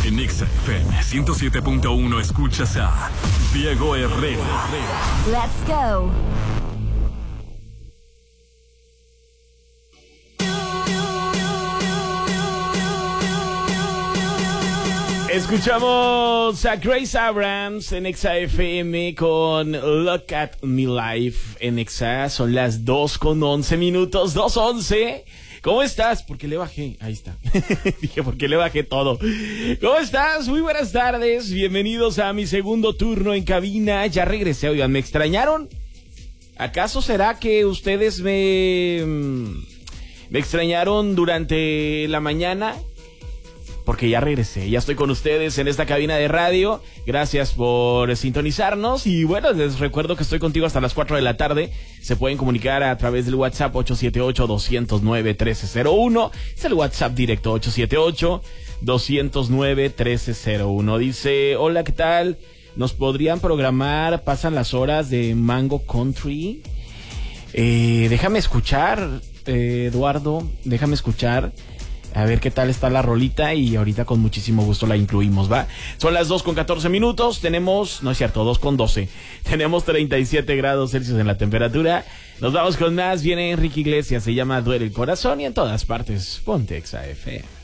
En Exa FM 107.1 escuchas a Diego Herrera. Let's go. Escuchamos a Grace Abrams en Exa FM con Look at Me Life en Exa. Son las 2:11, 2:11. ¿Cómo estás? ¿Por qué le bajé? Ahí está. Dije, ¿por qué le bajé todo? ¿Cómo estás? Muy buenas tardes. Bienvenidos a mi segundo turno en cabina. Ya regresé. Oigan, ¿me extrañaron? ¿Acaso será que ustedes me extrañaron durante la mañana? Porque ya regresé, ya estoy con ustedes en esta cabina de radio. Gracias por sintonizarnos. Y bueno, les recuerdo que estoy contigo hasta las 4 de la tarde. Se pueden comunicar a través del WhatsApp 878-209-1301. Es el WhatsApp directo 878-209-1301. Dice, hola, ¿qué tal? ¿Nos podrían programar? Pasan las horas de Mango Country. Déjame escuchar, Eduardo, déjame escuchar. A ver qué tal está la rolita y ahorita con muchísimo gusto la incluimos, ¿va? Son las 2:14. Tenemos, no es cierto, 2:12. Tenemos 37 grados Celsius en la temperatura. Nos vamos con más. Viene Enrique Iglesias, se llama Duele el Corazón y en todas partes, ponte Exa FM.